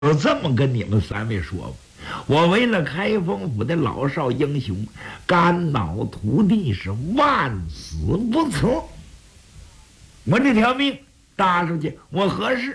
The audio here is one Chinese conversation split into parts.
我这么跟你们三位说吧，我为了开封府的老少英雄，肝脑涂地，是万死不辞。我这条命搭出去，我合适。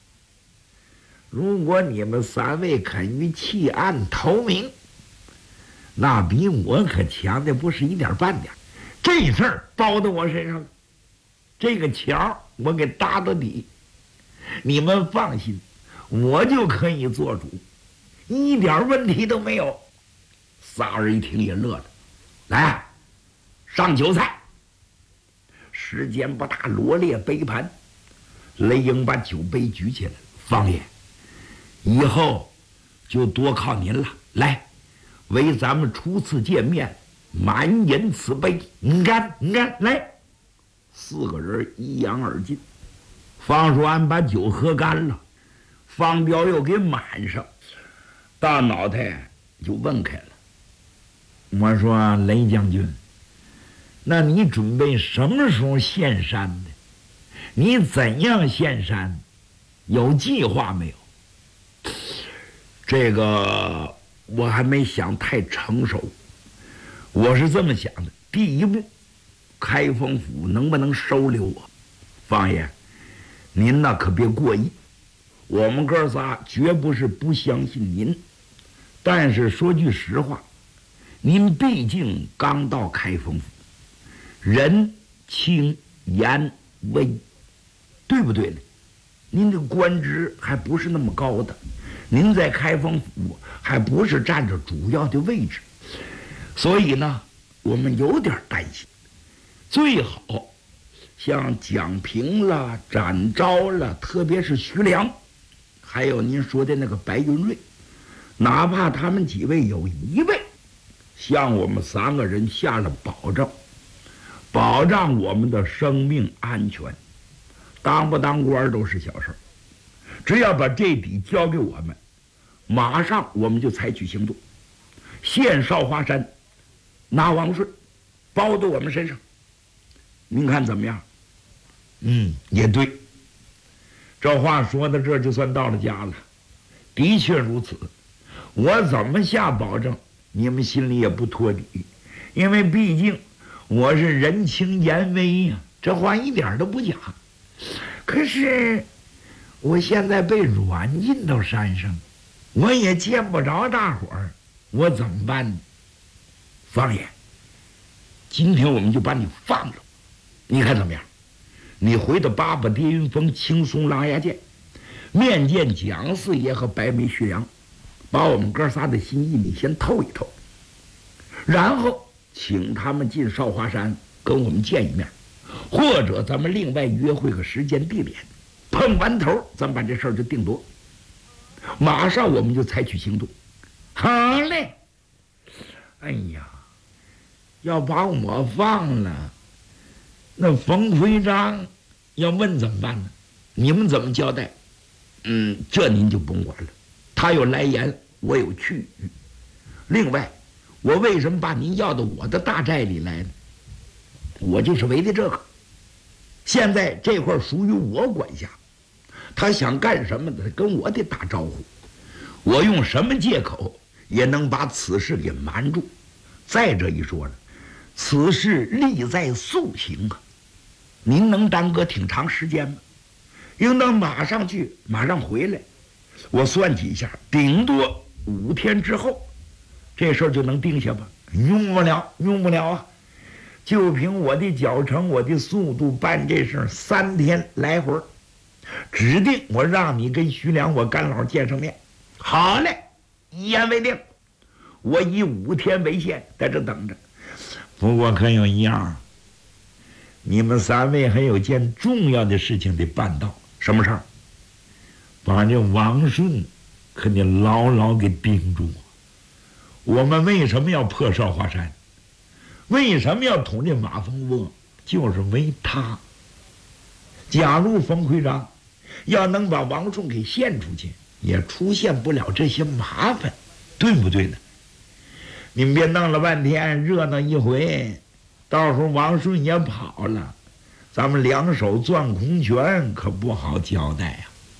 如果你们三位肯于弃暗投明，那比我可强的不是一点半点。这事儿包到我身上了，这个桥我给搭到底，你们放心，我就可以做主，一点问题都没有。仨人一听也乐了，来，上酒菜。时间不大，罗列杯盘，雷英把酒杯举起来，方爷，以后就多靠您了。来，为咱们初次见面，满饮此杯。你看，来，四个人一扬而尽。方叔安把酒喝干了，方彪又给满上，大脑袋就问开了。我说雷将军，那你准备什么时候现山呢？你怎样现山？有计划没有？这个我还没想太成熟。我是这么想的，第一步，开封府能不能收留我？方爷，您那可别过意，我们哥仨绝不是不相信您，但是说句实话，您毕竟刚到开封府，人轻言微，对不对呢？您的官职还不是那么高的，您在开封府还不是占着主要的位置，所以呢，我们有点担心。最好像蒋平了、展昭了，特别是徐良，还有您说的那个白云瑞，哪怕他们几位有一位向我们三个人下了保证，保障我们的生命安全，当不当官都是小事，只要把这笔交给我们，马上我们就采取行动，陷少华山，拿王顺，包到我们身上。您看怎么样？也对。这话说到这就算到了家了，的确如此。我怎么下保证，你们心里也不托底，因为毕竟我是人轻言微呀，这话一点都不假。可是我现在被软禁到山上，我也见不着大伙儿，我怎么办呢？方爷，今天我们就把你放了，你看怎么样？你回到八宝跌云峰青松狼牙涧，面见蒋四爷和白眉薛洋，把我们哥仨的心意你先透一透，然后请他们进少华山跟我们见一面，或者咱们另外约会个时间地点，碰完头咱们把这事儿就定夺，马上我们就采取行动。好嘞。哎呀，要把我放了，那冯奎章要问怎么办呢？你们怎么交代？这您就甭管了，他有来言，我有去语。另外，我为什么把您要到我的大寨里来呢？我就是为了这个。现在这块属于我管辖，他想干什么，他跟我得打招呼，我用什么借口也能把此事给瞒住。再者一说了，此事利在速行啊，您能耽搁挺长时间吗？应当马上去，马上回来。我算计一下，顶多5天之后，这事儿就能定下吧？用不了啊！就凭我的脚程，我的速度，办这事儿3天来回，指定我让你跟徐良我干老见上面。好嘞，一言为定。我以5天为限，在这等着。不过可有一样，你们3位还有件重要的事情得办到。什么事儿？把这王顺可得牢牢给盯住。我们为什么要破少华山？为什么要捅这马蜂窝？就是为他。假如冯奎章要能把王顺给献出去，也出现不了这些麻烦，对不对呢？你们别弄了半天热闹一回，到时候王顺也跑了，咱们2手攥空拳可不好交代呀。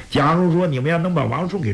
假如说你们要能把王顺给